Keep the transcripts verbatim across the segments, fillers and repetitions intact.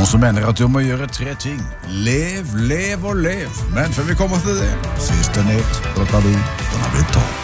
noen som mener at du må gjøre tre ting. Lev, lev og lev. Men før vi kommer til det, siste nytt, klokka di, den har blitt tolv.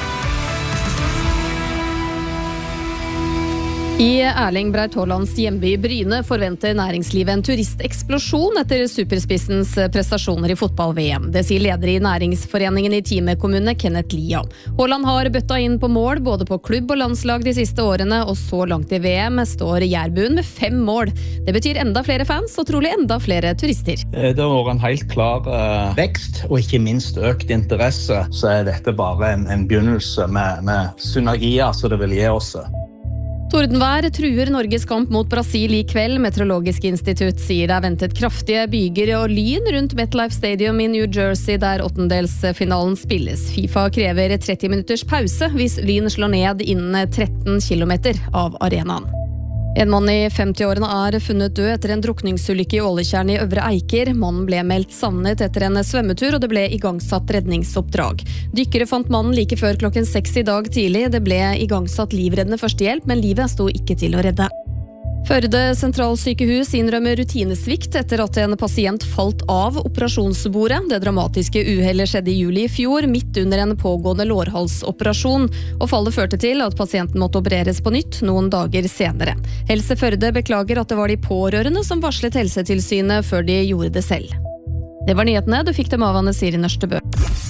I Erling Braut Haalands hjemby Bryne forventer næringslivet en turisteksplosjon etter superspissens prestasjoner i fotball-V M. Det sier leder i næringsforeningen i Time kommune, Kenneth Lia. Haaland har bøtta inn på mål både på klubb og landslag de siste årene, og så langt i V M står Jærbuen med fem mål. Det betyr enda flere fans og trolig enda flere turister. Det har vært en helt klar uh, vekst, og ikke minst økt interesse. Så er dette bare en, en begynnelse med, med synergier som det vil gi oss. Tordenvær truer Norges kamp mot Brasil i kveld. Meteorologisk institutt sier det er ventet kraftige byger og lyn rundt MetLife Stadium i New Jersey, der åttendelsfinalen spilles. FIFA krever tretti minutters pause hvis lyn slår ned innen tretten kilometer av arenaen. En mann i femti-årene er funnet død etter en drukningsulykke i Ålekjern i Øvre Eiker. Mannen ble meldt savnet etter en svømmetur, og det ble igangsatt redningsoppdrag. Dykkere fant mannen like før klokken seks i dag tidlig. Det ble igangsatt livreddende førstehjelp, men livet sto ikke til å redde. Førde sentralsykehus innrømmer rutinesvikt etter at en pasient falt av operasjonsbordet. Det dramatiske uhellet skjedde i juli i fjor, midt under en pågående lårhalsoperasjon, og fallet førte til at pasienten måtte opereres på nytt noen dager senere. Helse Førde beklager at det var de pårørende som varslet Helsetilsynet før de gjorde det selv. Det var nyhetene, du fikk dem av Anne Siri Nørstebø.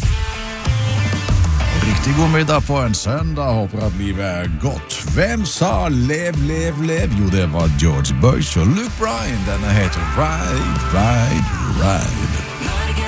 Riktig god middag på en søndag, håper at livet er godt. Hvem sa lev, lev, lev? Jo, det var George Bush og Luke Bryan. Denne heter Ride, Ride, Ride.